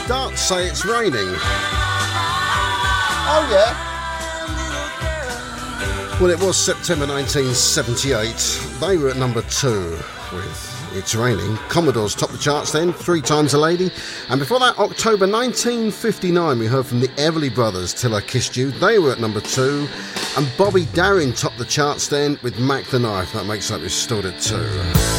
Darts Say It's Raining. Oh, yeah. Well, it was September 1978. They were at number 2 with It's Raining. Commodores topped the charts then, 3 Times a Lady. And before that, October 1959, we heard from the Everly Brothers, Till I Kissed You. They were at number 2. And Bobby Darin topped the charts then with Mac the Knife. That makes up his stood at 2.